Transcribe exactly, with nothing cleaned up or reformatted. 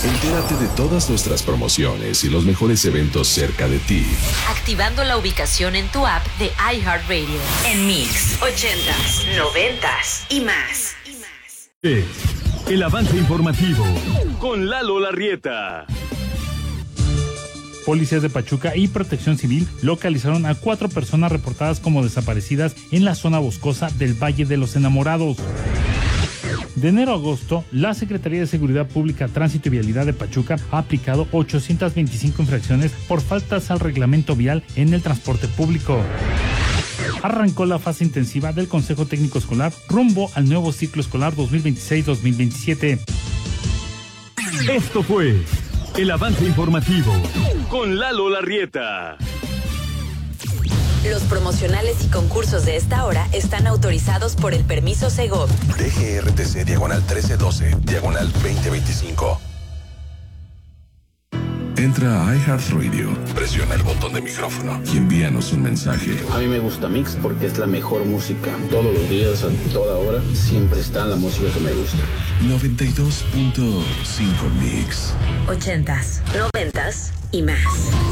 Entérate de todas nuestras promociones y los mejores eventos cerca de ti. Activando la ubicación en tu app de iHeartRadio. En Mix, ochentas, noventas y más. Es el avance informativo con Lalo Larrieta. Policías de Pachuca y Protección Civil localizaron a cuatro personas reportadas como desaparecidas en la zona boscosa del Valle de los Enamorados. De enero a agosto, la Secretaría de Seguridad Pública, Tránsito y Vialidad de Pachuca ha aplicado ochocientas veinticinco infracciones por faltas al reglamento vial en el transporte público. Arrancó la fase intensiva del Consejo Técnico Escolar rumbo al nuevo ciclo escolar dos mil veintiséis dos mil veintisiete. Esto fue el avance informativo con Lalo Larrieta. Los promocionales y concursos de esta hora están autorizados por el permiso Segov. D G R T C diagonal trece doce, diagonal veinte veinticinco. Entra a iHeartRadio, presiona el botón de micrófono y envíanos un mensaje. A mí me gusta Mix porque es la mejor música. Todos los días, a toda hora, siempre está la música que me gusta. noventa y dos punto cinco Mix. Ochentas, noventas y más.